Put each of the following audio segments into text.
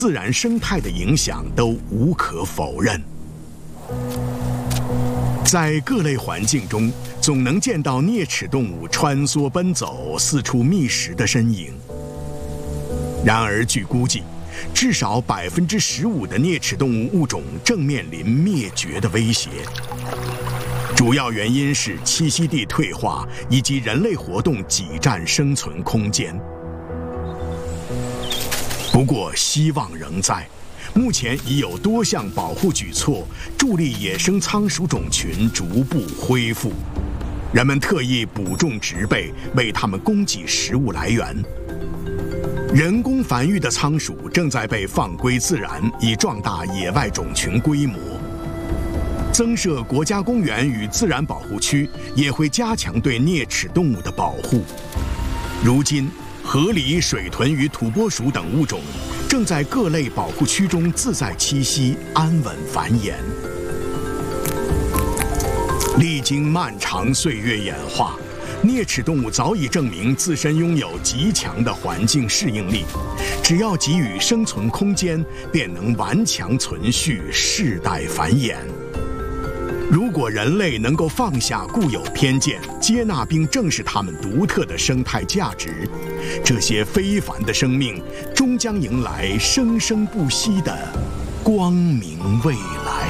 自然生态的影响都无可否认。在各类环境中，总能见到啮齿动物穿梭奔走、四处觅食的身影。然而，据估计，至少15%的啮齿动物物种正面临灭绝的威胁。主要原因是栖息地退化以及人类活动挤占生存空间。不过，希望仍在。目前已有多项保护举措，助力野生仓鼠种群逐步恢复。人们特意补种植被，为它们供给食物来源。人工繁育的仓鼠正在被放归自然，以壮大野外种群规模。增设国家公园与自然保护区，也会加强对啮齿动物的保护。如今，河狸、水豚与土拨鼠等物种正在各类保护区中自在栖息、安稳繁衍。历经漫长岁月演化，啮齿动物早已证明自身拥有极强的环境适应力，只要给予生存空间，便能顽强存续、世代繁衍。如果人类能够放下固有偏见，接纳并正视它们独特的生态价值，这些非凡的生命终将迎来生生不息的光明未来。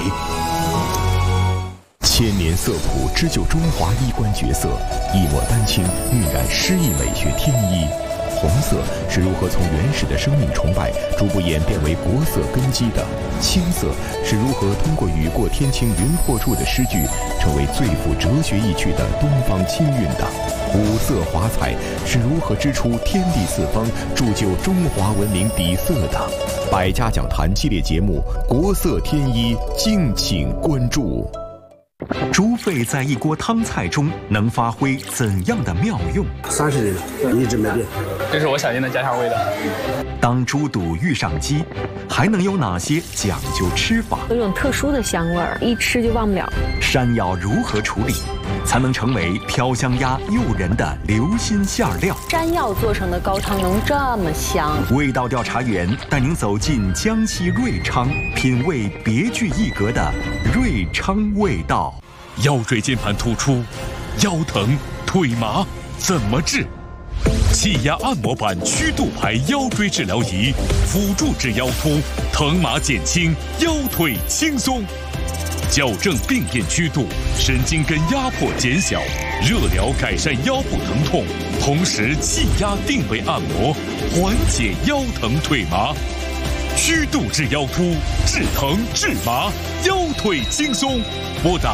千年色谱织就中华衣冠绝色，一抹丹青晕染诗意美学天衣。红色是如何从原始的生命崇拜逐步演变为国色根基的，青色是如何通过雨过天晴云破处的诗句成为最富哲学意趣的东方清韵的，五色华彩是如何织出天地四方铸就中华文明底色的。百家讲坛系列节目《国色天衣》，敬请关注。 猪肺在一锅汤菜中能发挥怎样的妙用 ？30年了，一直没变。 这是我想念的家乡味道。 当猪肚遇上鸡，还能有哪些讲究吃法？ 有种特殊的香味儿，一吃就忘不了。 山药如何处理，才能成为飘香鸭诱人的流心馅料？ 山药做成的高汤能这么香？ 味道调查员带您走进江西瑞昌，品味别具一格的瑞昌味道。 腰椎间盘突出、腰疼、腿麻怎么治？气压按摩板曲度排腰椎治疗仪，辅助治腰突，疼麻减轻，腰腿轻松。矫正病变曲度，神经根压迫减小，热疗改善腰部疼痛，同时气压定位按摩，缓解腰疼腿麻。曲度治腰突，治疼治麻，腰腿轻松。拨打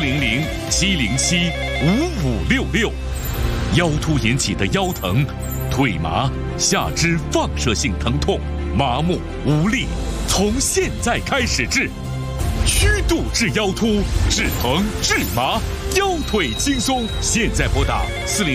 400-707-5566。腰突引起的腰疼、腿麻、下肢放射性疼痛、麻木无力，从现在开始治。曲度治腰突，治疼治麻，腰腿轻松。现在拨打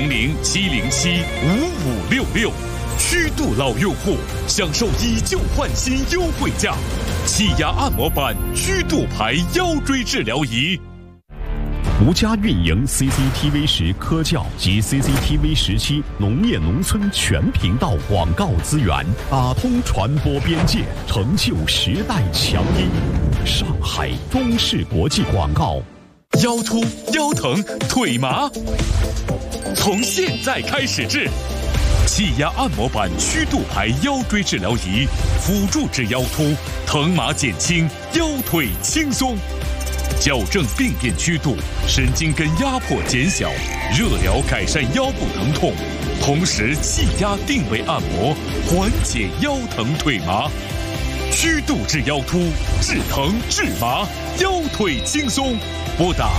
400-707-5566。曲度老用户享受以旧换新优惠价，气压按摩板曲度排腰椎治疗仪。 独家运营 CCTV 10科教及 CCTV 17农业农村全频道广告资源，打通传播边界，成就时代强音。上海中视国际广告。 腰突、腰疼、腿麻，从现在开始治。气压按摩板曲度排腰椎治疗仪，辅助治腰突，疼麻减轻，腰腿轻松。矫正病变曲度，神经根压迫减小，热疗改善腰部疼痛，同时气压定位按摩，缓解腰疼腿麻。曲度治腰突，治疼治麻，腰腿轻松。拨打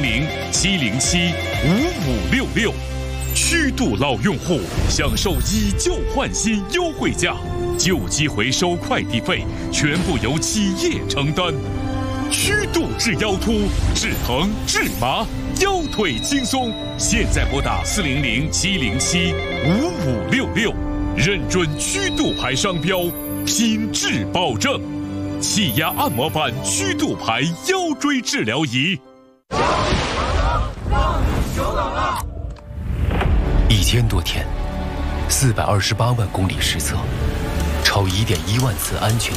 400-707-5566。曲度老用户享受以旧换新优惠价，旧机回收快递费全部由企业承担。曲度治腰突，治疼治麻，腰腿轻松。现在拨打400-707-5566，认准曲度牌商标，品质保证。气压按摩板曲度牌腰椎治疗仪。 1000多天，428万公里实测，超1.1万次安全